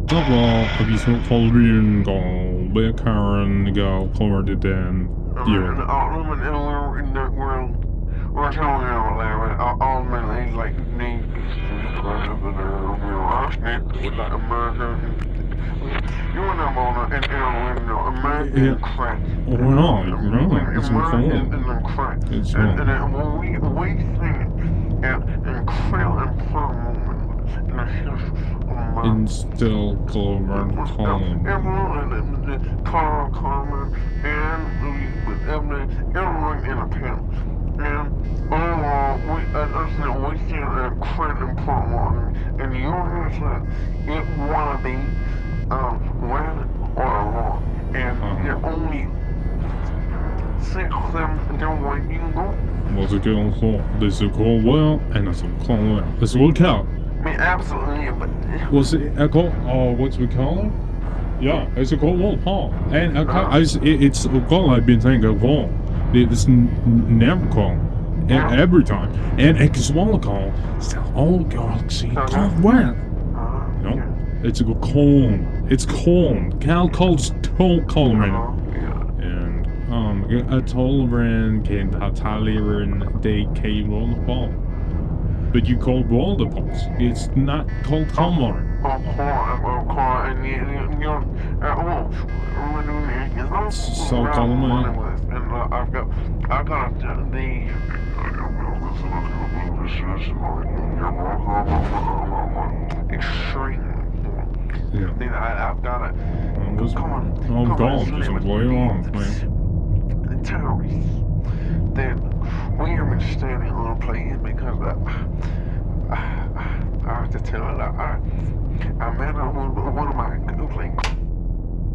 Dat wel heb je zo'n Halloween goal, bij Karen go forward then you. And all women in the world were telling me all that, all men ain't like me. Like America. You and I'm on an American crack. We're not, you know, it's American cool. and crack. It's And not. then when we sing and krill and per moment, and it's just Instill Clover Column. everyone, Carmen, and everyone in a pen. And overall, we see a credit important, and you it wanna be when or wrong, and you only six them the way you go. Was a good call. This is call well, and it's a call well. Let's look out. I mean, absolutely, but Was it a call? What's we call it? Yeah, it's a call well, Paul. And it's a call I've been saying a call. It's never call. And every time. And it's one call. It's all galaxy. Call well. No, it's a call. It's call. Cal calls toll call right now. And a tolerant can tolerant they came on the ball. But you called all the balls. It's not called Colmar. So Colmar. And I got the extreme. Yeah. Then I've got it. Come on. Oh, God, just play along, man. The terrorists that we have been standing on playing because I have to tell you,